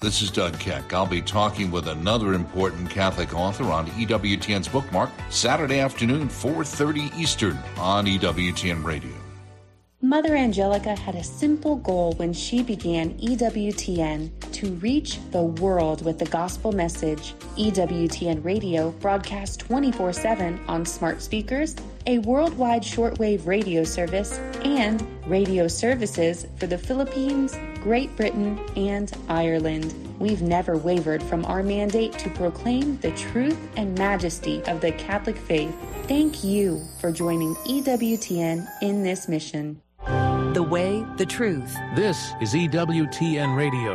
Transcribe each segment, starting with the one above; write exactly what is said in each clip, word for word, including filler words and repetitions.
This is Doug Keck. I'll be talking with another important Catholic author on E W T N's Bookmark Saturday afternoon, four thirty Eastern on E W T N Radio. Mother Angelica had a simple goal when she began E W T N: to reach the world with the gospel message. E W T N Radio broadcasts twenty-four seven on smart speakers, a worldwide shortwave radio service, and radio services for the Philippines, Great Britain, and Ireland. We've never wavered from our mandate to proclaim the truth and majesty of the Catholic faith. Thank you for joining E W T N in this mission. The way, the truth. This is E W T N Radio.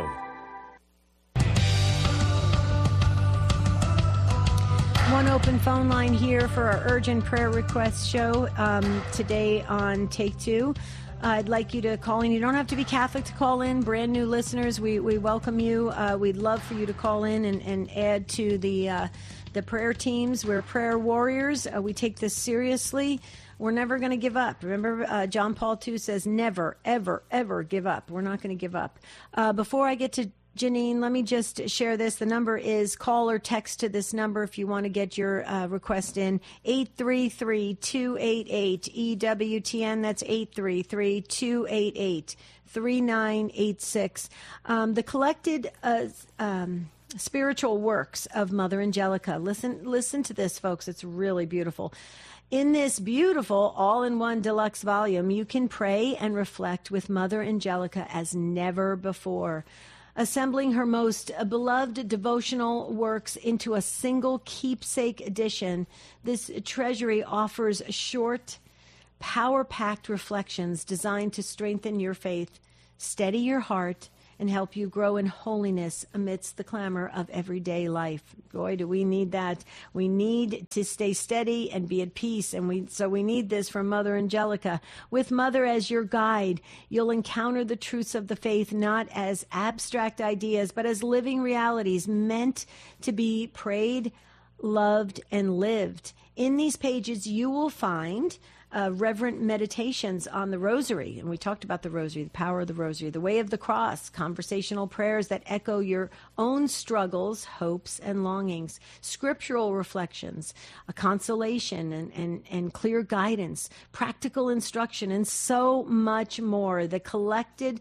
One open phone line here for our urgent prayer request show um, today on Take Two. Uh, I'd like you to call in. You don't have to be Catholic to call in. Brand new listeners, we, we welcome you. Uh, we'd love for you to call in and, and add to the uh, the prayer teams. We're prayer warriors. Uh, we take this seriously. We're never going to give up. Remember, uh, John Paul the Second says, never, ever, ever give up. We're not going to give up. Uh, before I get to Janine, let me just share this. The number is call or text to this number if you want to get your uh, request in. eight three three, two eight eight, E W T N. That's eight three three, two eight eight, three nine eight six. Um, the collected uh, um, spiritual works of Mother Angelica. Listen, listen to this, folks. It's really beautiful. In this beautiful all-in-one deluxe volume, you can pray and reflect with Mother Angelica as never before. Assembling her most beloved devotional works into a single keepsake edition, this treasury offers short, power-packed reflections designed to strengthen your faith, steady your heart, and help you grow in holiness amidst the clamor of everyday life. Boy, do we need that. We need to stay steady and be at peace, and we so we need this from Mother Angelica. With Mother as your guide, you'll encounter the truths of the faith not as abstract ideas, but as living realities meant to be prayed, loved, and lived. In these pages, you will find Uh, reverent meditations on the Rosary, and we talked about the Rosary, the power of the Rosary, the Way of the Cross, conversational prayers that echo your own struggles, hopes, and longings, scriptural reflections, a consolation and, and, and clear guidance, practical instruction, and so much more. The collected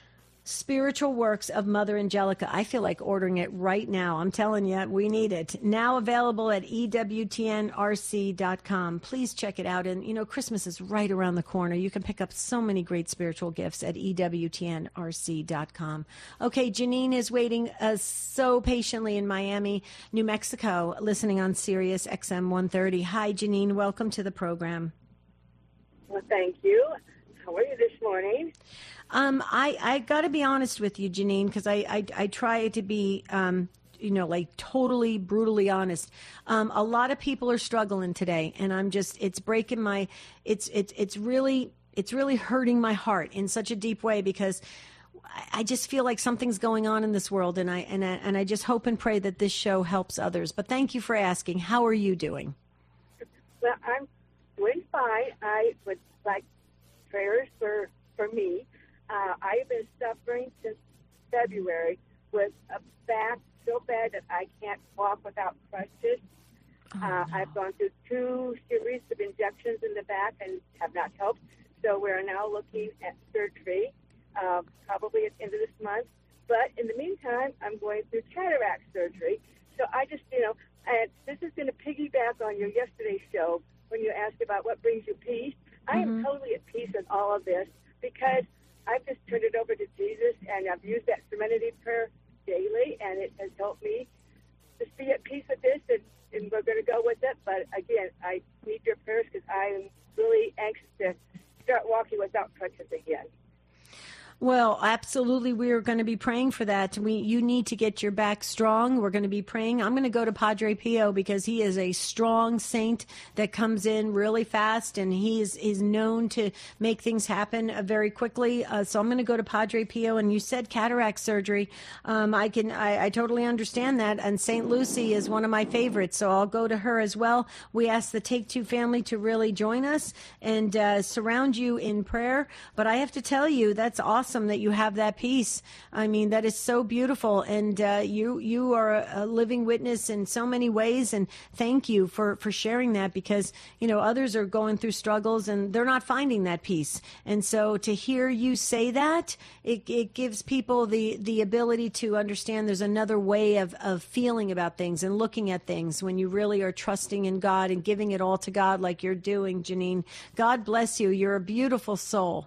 spiritual works of Mother Angelica. I feel like ordering it right now. I'm telling you, we need it. Now available at E W T N R C dot com. Please check it out. And, you know, Christmas is right around the corner. You can pick up so many great spiritual gifts at E W T N R C dot com. Okay, Janine is waiting uh, so patiently in Miami, New Mexico, listening on Sirius X M one thirty. Hi, Janine. Welcome to the program. Well, thank you. How are you this morning? Um, I, I got to be honest with you, Janine, because I, I, I try to be, um, you know, like totally brutally honest. Um, a lot of people are struggling today, and I'm just, it's breaking my, it's, it's, it's really, it's really hurting my heart in such a deep way, because I, I just feel like something's going on in this world, and I, and I, and I just hope and pray that this show helps others. But thank you for asking. How are you doing? Well, I'm doing fine. I would like prayers for, for me. Uh, I've been suffering since February with a back so bad that I can't walk without crutches. Oh, uh, no. I've gone through two series of injections in the back and have not helped. So we're now looking at surgery, uh, probably at the end of this month. But in the meantime, I'm going through cataract surgery. So I just, you know, and this is going to piggyback on your yesterday's show when you asked about what brings you peace. Mm-hmm. I am totally at peace in all of this because I've just turned it over to Jesus, and I've used that serenity prayer daily, and it has helped me just be at peace with this, and, and we're going to go with it. But, again, I need your prayers because I am really anxious to start walking without crutches again. Well, absolutely. We are going to be praying for that. We, you need to get your back strong. We're going to be praying. I'm going to go to Padre Pio because he is a strong saint that comes in really fast, and he is, is known to make things happen uh, very quickly. Uh, so I'm going to go to Padre Pio. And you said cataract surgery. Um, I can, I, I totally understand that. And Saint Lucy is one of my favorites, so I'll go to her as well. We ask the Take Two family to really join us and uh, surround you in prayer. But I have to tell you, that's awesome. awesome that you have that peace. I mean, that is so beautiful. And uh, you you are a, a living witness in so many ways. And thank you for, for sharing that, because, you know, others are going through struggles and they're not finding that peace. And so to hear you say that, it, it gives people the, the ability to understand there's another way of, of feeling about things and looking at things when you really are trusting in God and giving it all to God like you're doing, Janine. God bless you. You're a beautiful soul.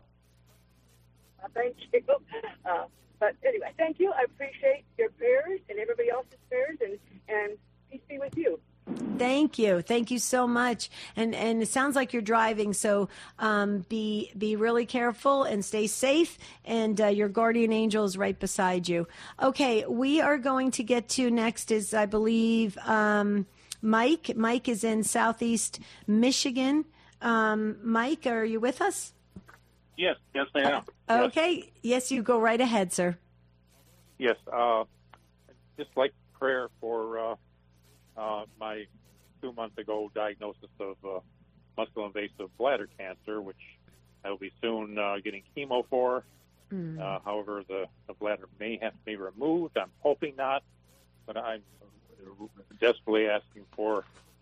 Uh, thank you. Uh, but anyway, thank you. I appreciate your prayers and everybody else's prayers, and, and peace be with you. Thank you. Thank you so much. And and it sounds like you're driving, so um, be be really careful and stay safe, and uh, your guardian angel is right beside you. Okay, we are going to get to next is, I believe, um, Mike. Mike is in Southeast Michigan. Um, Mike, are you with us? Yes, yes, I am. Uh, yes. Okay. Yes, you go right ahead, sir. Yes, uh, just like prayer for uh, uh, my two months ago diagnosis of uh, muscle-invasive bladder cancer, which I will be soon uh, getting chemo for. Mm. Uh, however, the, the bladder may have to be removed. I'm hoping not, but I'm desperately asking for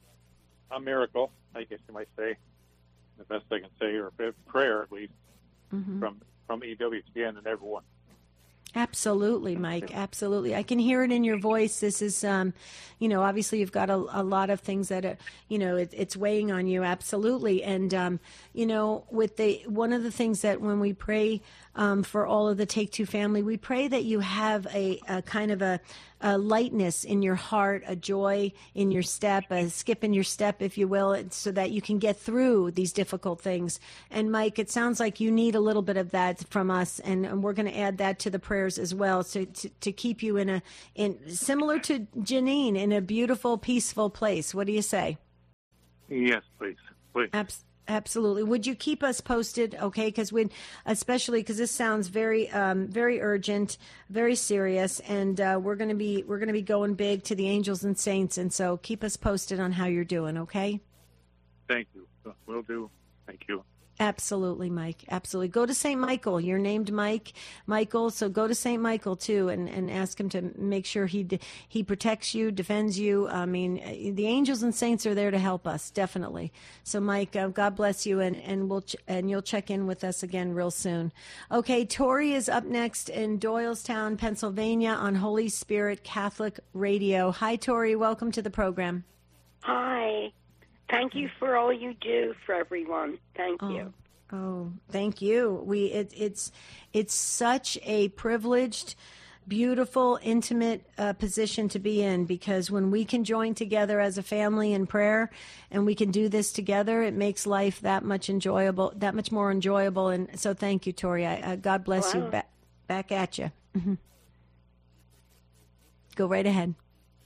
a miracle, I guess you might say, the best I can say, or a prayer at least, mm-hmm. from, from E W T N and everyone. Absolutely, Mike. Absolutely. I can hear it in your voice. This is, um, you know, obviously you've got a, a lot of things that, are, you know, it, it's weighing on you. Absolutely. And, um, you know, with the, one of the things that when we pray um, for all of the Take Two family, we pray that you have a, a kind of a, a lightness in your heart, a joy in your step, a skip in your step, if you will, so that you can get through these difficult things. And Mike, it sounds like you need a little bit of that from us, and, and we're going to add that to the prayers as well, so to, to keep you in a, in similar to Janine, in a beautiful, peaceful place. What do you say? Yes, please, please. Abs- Absolutely. Would you keep us posted? Okay. Cause we, especially cause this sounds very, um, very urgent, very serious. And, uh, we're going to be, we're going to be going big to the angels and saints. And so keep us posted on how you're doing. Okay. Thank you. Will do. Thank you. Absolutely, Mike. Absolutely. Go to Saint Michael. You're named Mike, Michael. So go to Saint Michael too, and, and ask him to make sure he he protects you, defends you. I mean, the angels and saints are there to help us, definitely. So, Mike, uh, God bless you, and and we'll ch- and you'll check in with us again real soon. Okay, Tori is up next in Doylestown, Pennsylvania, on Holy Spirit Catholic Radio. Hi, Tori. Welcome to the program. Hi. Thank you for all you do for everyone. Thank oh, you. Oh, thank you. We it, it's it's such a privileged, beautiful, intimate uh, position to be in, because when we can join together as a family in prayer, and we can do this together, it makes life that much enjoyable, that much more enjoyable. And so, thank you, Tori. I, uh, God bless Hello. you. Back back at you. Mm-hmm. Go right ahead.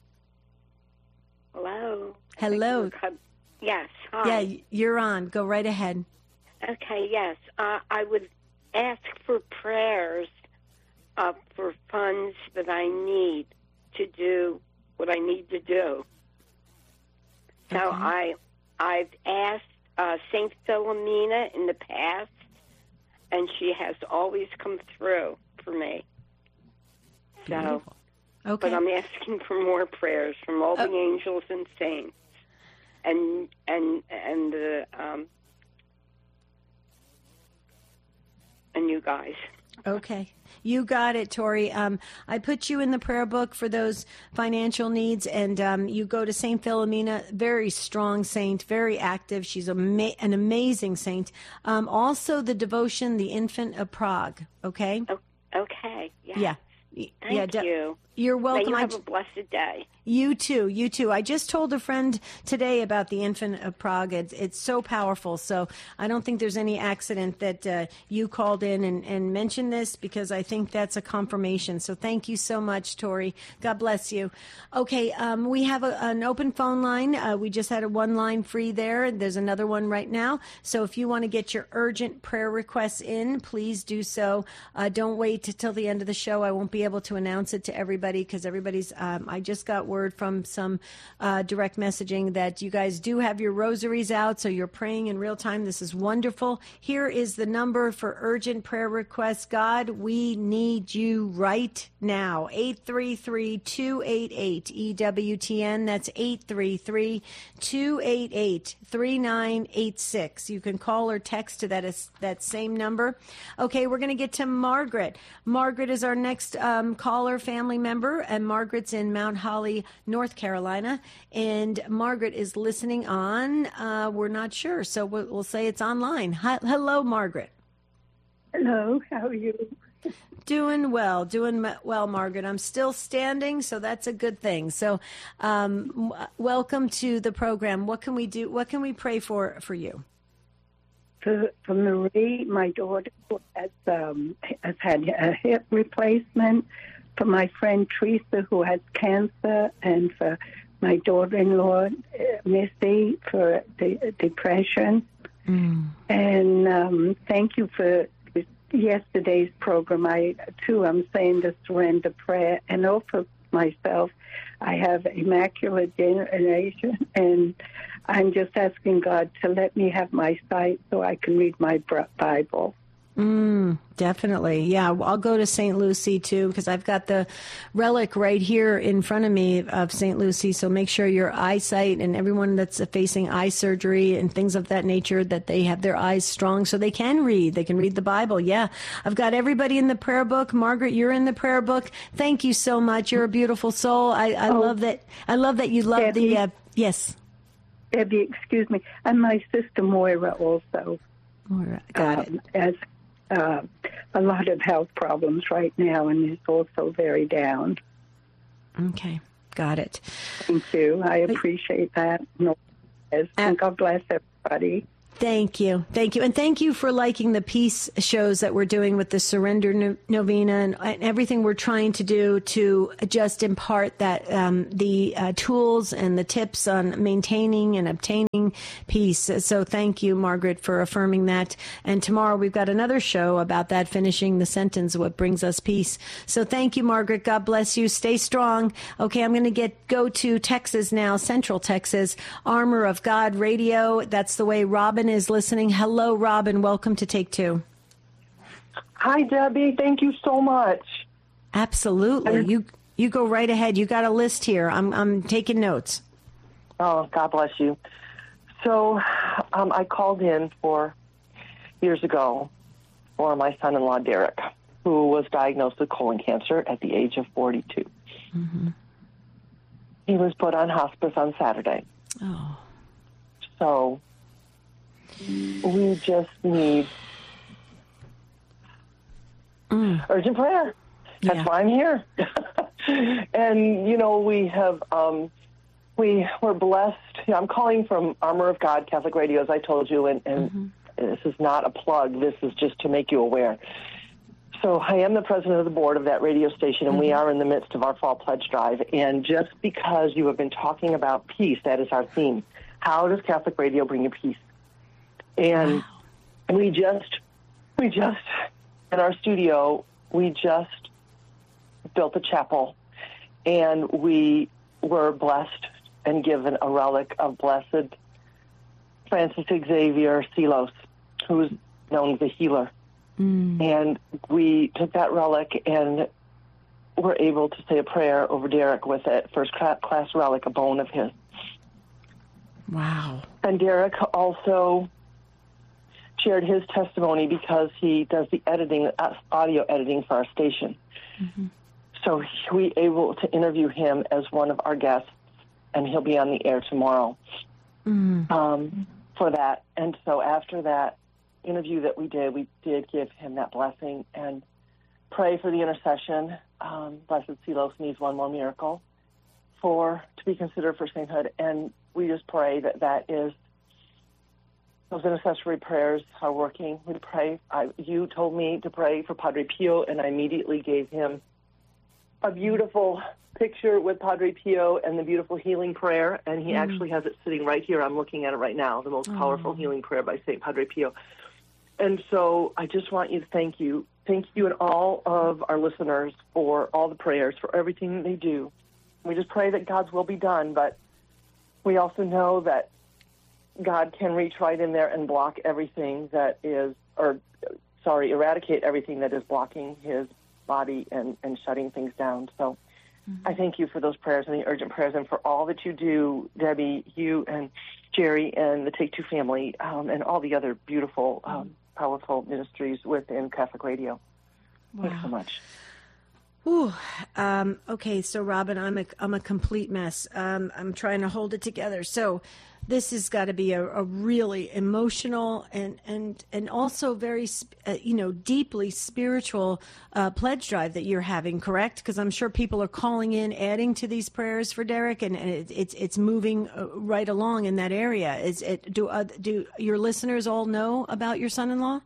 Hello. Hello. Yes, hi. Yeah, you're on. Go right ahead. Okay, yes. Uh, I would ask for prayers uh, for funds that I need to do what I need to do. So Okay. I, I've asked uh, Saint Philomena in the past, and she has always come through for me. So, Beautiful. Okay. but I'm asking for more prayers from all the Oh. angels and saints. And and and the um, and you guys. Okay. You got it, Tori. Um, I put you in the prayer book for those financial needs, and um, you go to Saint Philomena, very strong saint, very active. She's ama- an amazing saint. Um, also, the devotion, The Infant of Prague, okay? Oh, okay. Yes. Yeah. Thank yeah, de- you. You're welcome. May you I have j- a blessed day. You too. You too. I just told a friend today about the Infant of Prague. It's, it's so powerful. So I don't think there's any accident that uh, you called in and, and mentioned this, because I think that's a confirmation. So thank you so much, Tori. God bless you. Okay. Um, we have a, an open phone line. Uh, we just had a one line free there. There's another one right now. So if you want to get your urgent prayer requests in, please do so. Uh, don't wait till the end of the show. I won't be able to announce it to everybody everybody, because everybody's, um, I just got word from some uh, direct messaging that you guys do have your rosaries out, so you're praying in real time. This is wonderful. Here is the number for urgent prayer requests. God, we need you right now. eight three three, two eight eight, E W T N. That's eight three three, two eight eight, three nine eight six. You can call or text to that, that same number. Okay, we're going to get to Margaret. Margaret is our next um, caller, family member, and Margaret's in Mount Holly, North Carolina. And Margaret is listening on. Uh, we're not sure, so we'll, we'll say it's online. Hi, hello, Margaret. Hello, how are you? Doing well, doing well, Margaret. I'm still standing, so that's a good thing. So, um, w- welcome to the program. What can we do? What can we pray for for you? For, for Marie, my daughter who has, um, has had a hip replacement. For my friend Teresa, who has cancer, and for my daughter-in-law, uh, Missy, for the depression. Mm. And um, thank you for yesterday's program. I, too, I'm saying the surrender prayer. And also myself, I have immaculate generation, and I'm just asking God to let me have my sight so I can read my Bible. Mm, definitely. Yeah, I'll go to Saint Lucy, too, because I've got the relic right here in front of me of Saint Lucy. So make sure your eyesight, and everyone that's facing eye surgery and things of that nature, that they have their eyes strong so they can read. They can read the Bible. Yeah, I've got everybody in the prayer book. Margaret, you're in the prayer book. Thank you so much. You're a beautiful soul. I, I oh, love that. I love that you love Debbie, the, uh, yes. Debbie, excuse me. And my sister Moira also. Moira, got um, it. As Uh, a lot of health problems right now, and is also very down. Okay, got it. Thank you. I appreciate that. And God bless everybody. Thank you. Thank you. And thank you for liking the peace shows that we're doing with the Surrender no- Novena and, and everything we're trying to do to just impart that um, the uh, tools and the tips on maintaining and obtaining peace. So thank you, Margaret, for affirming that. And tomorrow we've got another show about that, finishing the sentence, what brings us peace. So thank you, Margaret. God bless you. Stay strong. Okay, I'm going to get go to Texas now, Central Texas, Armor of God Radio. That's the way Robin is listening. Hello, Robin. Welcome to Take Two. Hi, Debbie. Thank you so much. Absolutely. You you go right ahead. You got a list here. I'm I'm taking notes. Oh, God bless you. So, um, I called in for years ago for my son-in-law Derek, who was diagnosed with colon cancer at the age of forty-two. Mm-hmm. He was put on hospice on Saturday. Oh. So we just need mm. urgent prayer. That's yeah. why I'm here. And, you know, we have, um, we were blessed. You know, I'm calling from Armor of God Catholic Radio, as I told you, and, and mm-hmm. this is not a plug. This is just to make you aware. So I am the president of the board of that radio station, and mm-hmm. we are in the midst of our fall pledge drive. And just because you have been talking about peace, that is our theme. How does Catholic radio bring you peace? And wow. we just, we just, in our studio, we just built a chapel, and we were blessed and given a relic of Blessed Francis Xavier Seelos, who's known as the healer. Mm. And we took that relic and were able to say a prayer over Derek with it, first class relic, a bone of his. Wow. And Derek also shared his testimony because he does the editing, audio editing for our station. Mm-hmm. So we were able to interview him as one of our guests, and he'll be on the air tomorrow mm-hmm. um, for that. And so after that interview that we did, we did give him that blessing and pray for the intercession. Um, Blessed Seelos needs one more miracle for to be considered for sainthood, and we just pray that that is those intercessory prayers are working. We pray. I, you told me to pray for Padre Pio, and I immediately gave him a beautiful picture with Padre Pio and the beautiful healing prayer, and he mm. actually has it sitting right here. I'm looking at it right now, the most powerful oh. healing prayer by Saint Padre Pio. And so I just want you to thank you, thank you and all of our listeners for all the prayers, for everything they do. We just pray that God's will be done, but we also know that God can reach right in there and block everything that is, or sorry, eradicate everything that is blocking his body and, and shutting things down. So mm-hmm. I thank you for those prayers and the urgent prayers and for all that you do, Debbie, you and Jerry and the Take Two family, um, and all the other beautiful, um, powerful ministries within Catholic Radio. Wow. Thanks so much. Ooh, um, okay, so Robin, I'm a, I'm a complete mess. Um, I'm trying to hold it together. So this has got to be a, a really emotional and, and, and also very, uh, you know, deeply spiritual uh, pledge drive that you're having, correct? Because I'm sure people are calling in, adding to these prayers for Derek, and, and it, it's it's moving uh, right along in that area. Is it? Do uh, do your listeners all know about your son-in-law?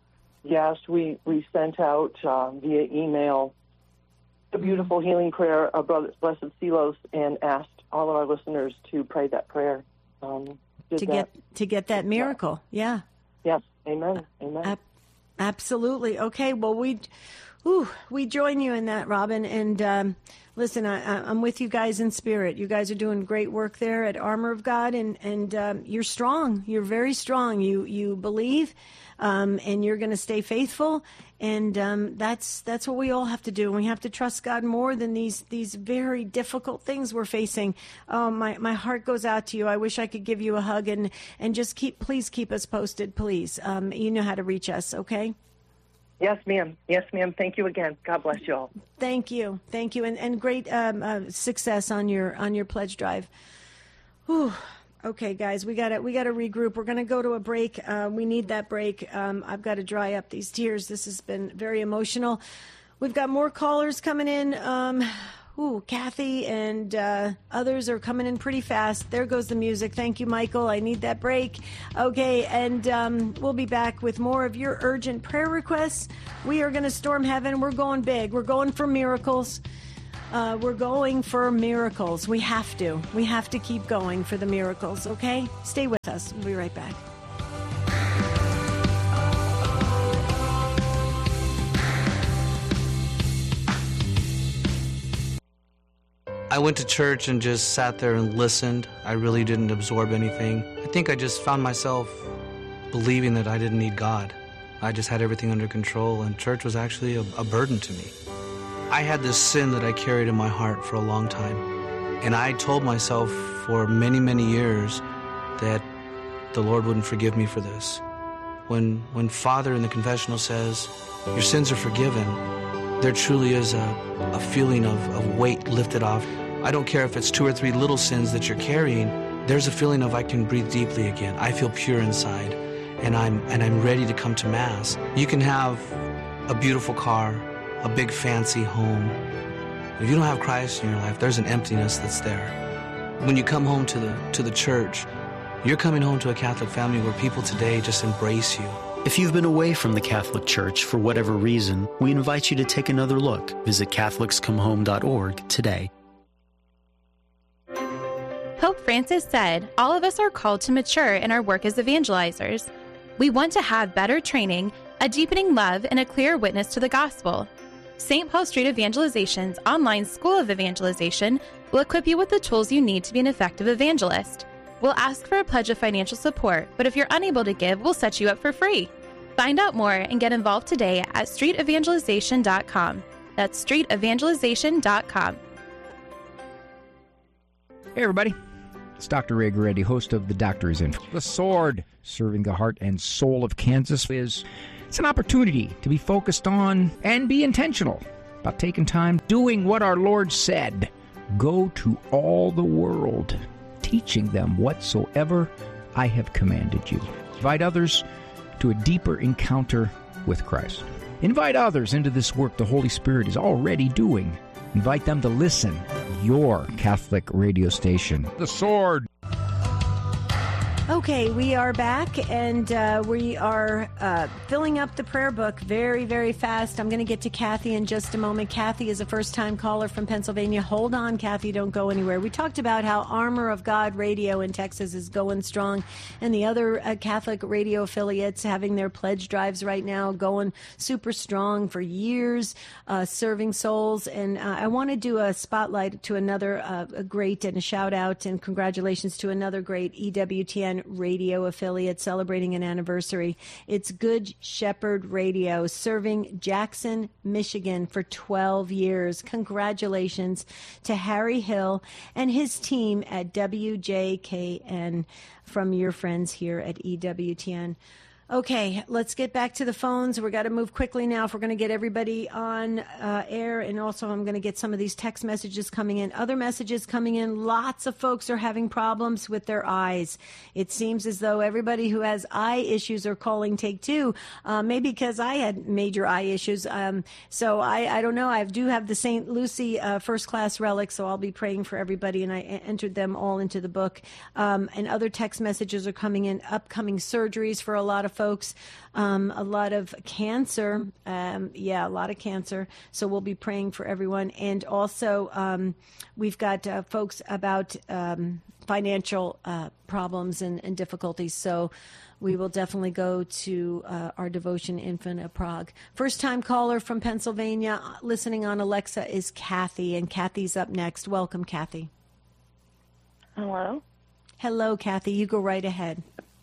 Yes, we, we sent out uh, via email the beautiful healing prayer of Brother Blessed Silos and asked all of our listeners to pray that prayer. Um, to get that. to get that miracle, yeah. Yes, amen, amen. Ab- absolutely. Okay, well, we, ooh, we join you in that, Robin. And um, listen, I, I'm with you guys in spirit. You guys are doing great work there at Armor of God, and and um, you're strong. You're very strong. You you believe. Um, and you're going to stay faithful, and um, that's that's what we all have to do. We have to trust God more than these these very difficult things we're facing. Oh, my my heart goes out to you. I wish I could give you a hug, and and just keep please keep us posted, please. Um, you know how to reach us, okay? Yes, ma'am. Yes, ma'am. Thank you again. God bless you all. Thank you, thank you, and and great um, uh, success on your on your pledge drive. Whew. Okay, guys, we got to we got to regroup. We're going to go to a break. Uh, we need that break. Um, I've got to dry up these tears. This has been very emotional. We've got more callers coming in. Um, ooh, Kathy and uh, others are coming in pretty fast. There goes the music. Thank you, Michael. I need that break. Okay, and um, we'll be back with more of your urgent prayer requests. We are going to storm heaven. We're going big. We're going for miracles. Uh, we're going for miracles. We have to. We have to keep going for the miracles, okay? Stay with us. We'll be right back. I went to church and just sat there and listened. I really didn't absorb anything. I think I just found myself believing that I didn't need God. I just had everything under control, and church was actually a, a burden to me. I had this sin that I carried in my heart for a long time. And I told myself for many, many years that the Lord wouldn't forgive me for this. When when Father in the confessional says, your sins are forgiven, there truly is a, a feeling of, of weight lifted off. I don't care if it's two or three little sins that you're carrying, there's a feeling of I can breathe deeply again. I feel pure inside, and I'm and I'm ready to come to Mass. You can have a beautiful car, a big fancy home. If you don't have Christ in your life, there's an emptiness that's there. When you come home to the to the church, you're coming home to a Catholic family where people today just embrace you. If you've been away from the Catholic Church for whatever reason, we invite you to take another look. Visit Catholics Come Home dot org today. Pope Francis said, all of us are called to mature in our work as evangelizers. We want to have better training, a deepening love, and a clear witness to the gospel. Saint Paul Street Evangelization's online School of Evangelization will equip you with the tools you need to be an effective evangelist. We'll ask for a pledge of financial support, but if you're unable to give, we'll set you up for free. Find out more and get involved today at street evangelization dot com. That's street evangelization dot com. Hey, everybody. It's Doctor Ray Guarendi, host of The Doctor Is In. The Sword, serving the heart and soul of Kansas, is it's an opportunity to be focused on and be intentional about taking time doing what our Lord said. Go to all the world, teaching them whatsoever I have commanded you. Invite others to a deeper encounter with Christ. Invite others into this work the Holy Spirit is already doing. Invite them to listen. Your Catholic radio station. The Sword. Okay, we are back, and uh, we are uh, filling up the prayer book very, very fast. I'm going to get to Kathy in just a moment. Kathy is a first-time caller from Pennsylvania. Hold on, Kathy, don't go anywhere. We talked about how Armor of God Radio in Texas is going strong, and the other uh, Catholic radio affiliates having their pledge drives right now, going super strong for years, uh, serving souls. And uh, I want to do a spotlight to another uh, a great and a shout-out and congratulations to another great E W T N radio affiliate celebrating an anniversary. It's Good Shepherd Radio, serving Jackson, Michigan for twelve years. Congratulations to Harry Hill and his team at W J K N from your friends here at E W T N. Okay, let's get back to the phones. We've got to move quickly now if we're going to get everybody on uh, air. And also, I'm going to get some of these text messages coming in. Other messages coming in. Lots of folks are having problems with their eyes. It seems as though everybody who has eye issues are calling Take Two. Uh, maybe because I had major eye issues. Um, so I, I don't know. I do have the Saint Lucy uh, first class relic, so I'll be praying for everybody. And I entered them all into the book. Um, and other text messages are coming in. Upcoming surgeries for a lot of folks, um, a lot of cancer. Um, yeah, a lot of cancer. So we'll be praying for everyone. And also, um, we've got uh, folks about um, financial uh, problems and, and difficulties. So we will definitely go to uh, our devotion infant of Prague. First time caller from Pennsylvania listening on Alexa is Kathy, and Kathy's up next. Welcome, Kathy. Hello. Hello, Kathy. You go right ahead.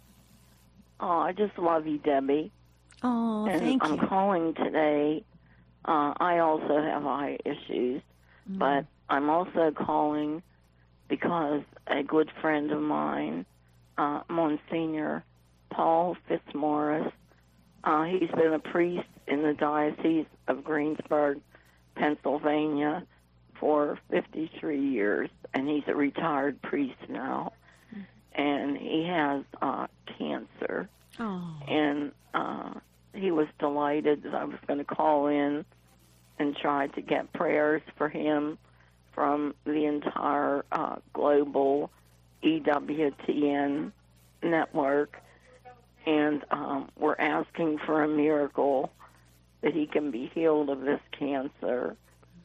Oh, I just love you, Debbie. Oh, and thank I'm you. calling today. Uh, I also have eye issues, Mm. but I'm also calling because a good friend of mine, uh, Monsignor Paul Fitzmaurice, uh, he's been a priest in the Diocese of Greensburg, Pennsylvania, for fifty-three years, and he's a retired priest now. And he has uh, cancer. Oh. And uh, he was delighted that I was going to call in and try to get prayers for him from the entire uh, global E W T N network. And um, we're asking for a miracle that he can be healed of this cancer.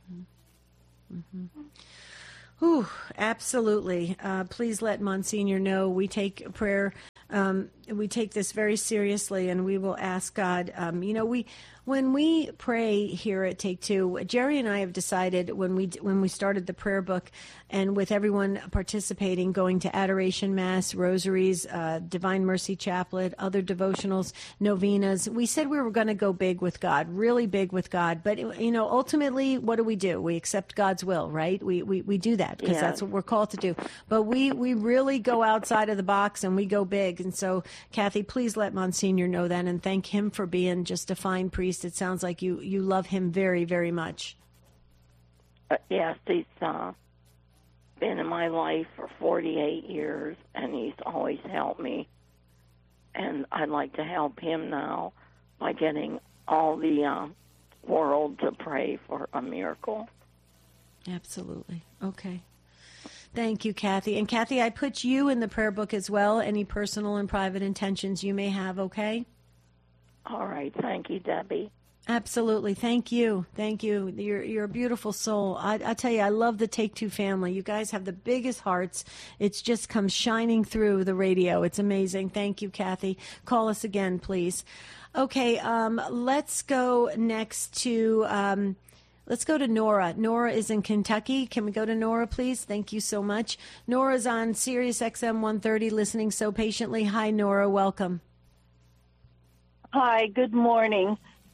Mm-hmm. Mm-hmm. Ooh, absolutely. Uh, please let Monsignor know we take prayer. Um, we take this very seriously, and we will ask God. Um, you know, we when we pray here at Take Two, Jerry and I have decided when we when we started the prayer book, and with everyone participating, going to Adoration Mass, Rosaries, uh, Divine Mercy Chaplet, other devotionals, novenas, we said we were going to go big with God, really big with God. But you know, ultimately, what do we do? We accept God's will, right? We we, we do that because Yeah. that's what we're called to do. But we we really go outside of the box and we go big. And so, Kathy, please let Monsignor know that and thank him for being just a fine priest. It sounds like you, you love him very, very much. Uh, yes, he's uh, been in my life for forty-eight years, and he's always helped me. And I'd like to help him now by getting all the uh, world to pray for a miracle. Absolutely. Okay. Thank you, Kathy. And Kathy, I put you in the prayer book as well. Any personal and private intentions you may have, okay? All right. Thank you, Debbie. Absolutely. Thank you. Thank you. You're you're a beautiful soul. I, I tell you, I love the Take Two family. You guys have the biggest hearts. It's just comes shining through the radio. It's amazing. Thank you, Kathy. Call us again, please. Okay, um, let's go next to um, let's go to Nora. Nora is in Kentucky. Can we go to Nora, please? Thank you so much. Nora's on Sirius X M one thirty, listening so patiently. Hi, Nora. Welcome. Hi. Good morning.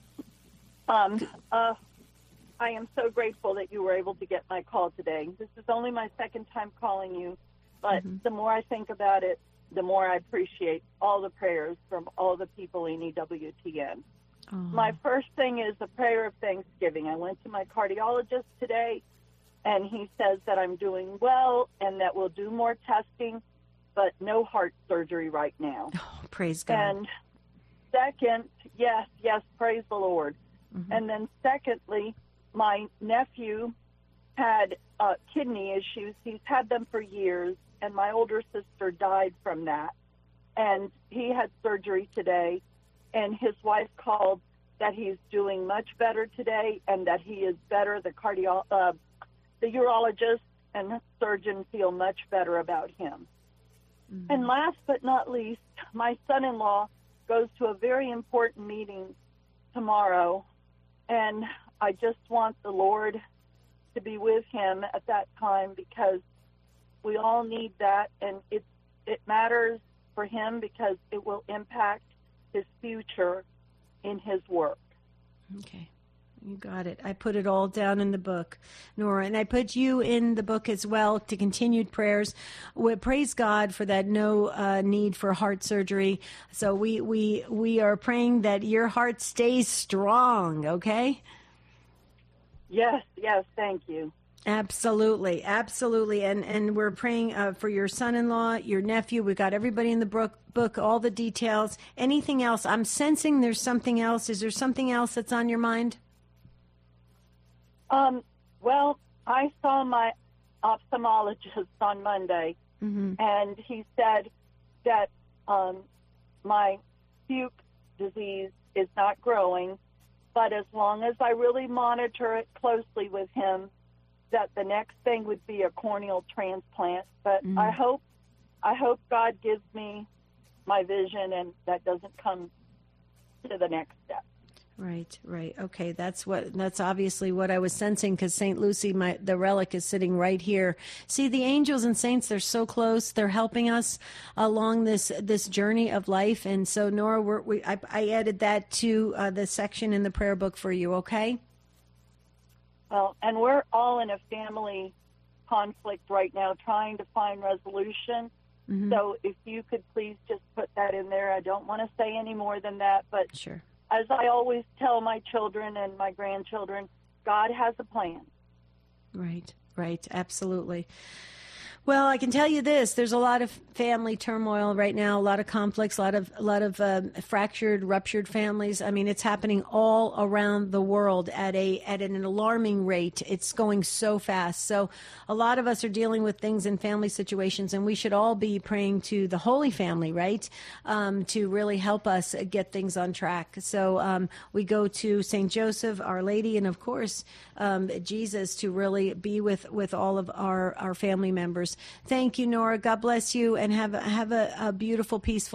Um, uh, I am so grateful that you were able to get my call today. This is only my second time calling you, but Mm-hmm. the more I think about it, the more I appreciate all the prayers from all the people in E W T N. Oh. My first thing is a prayer of thanksgiving. I went to my cardiologist today, and he says that I'm doing well and that we'll do more testing, but no heart surgery right now. Oh, praise God. And second, yes, yes, praise the Lord. Mm-hmm. And then secondly, my nephew had uh, kidney issues. He's had them for years, and my older sister died from that. and he had surgery today, and his wife called that he's doing much better today and that he is better. The cardio, uh, the urologist and surgeon feel much better about him. Mm-hmm. And last but not least, my son-in-law goes to a very important meeting tomorrow, and I just want the Lord to be with him at that time, because we all need that, and it it matters for him because it will impact his future in his work. Okay. You got it. I put it all down in the book, Nora, and I put you in the book as well to continued prayers. We praise God for that no uh, need for heart surgery. So we, we, we are praying that your heart stays strong, okay? Yes, yes, thank you. Absolutely, absolutely. And and we're praying uh, for your son-in-law, your nephew. We've got everybody in the book, book, all the details. Anything else? I'm sensing there's something else. Is there something else that's on your mind? Um, well, I saw my ophthalmologist on Monday, mm-hmm. and he said that um, my puke disease is not growing, but as long as I really monitor it closely with him, that the next thing would be a corneal transplant. But mm-hmm. I hope, I hope God gives me my vision, and that doesn't come to the next step. Right, right. Okay, that's what. That's obviously what I was sensing, because Saint Lucy, my the relic, is sitting right here. See, the angels and saints, they're so close. They're helping us along this this journey of life. And so, Nora, we're, we I, I added that to uh, the section in the prayer book for you. Okay. Well, and we're all in a family conflict right now, trying to find resolution. Mm-hmm. So, if you could please just put that in there. I don't want to say any more than that, but sure. As I always tell my children and my grandchildren, God has a plan. Right, right, absolutely. Well, I can tell you this: there's a lot of family turmoil right now, a lot of conflicts, a lot of a lot of um, fractured, ruptured families. I mean, it's happening all around the world at a at an alarming rate. It's going so fast. So, a lot of us are dealing with things in family situations, and we should all be praying to the Holy Family, right, um, to really help us get things on track. So, um, we go to Saint Joseph, Our Lady, and of course, um, Jesus, to really be with with all of our our family members. Thank you, Nora. God bless you, and have a, have a, a beautiful, peaceful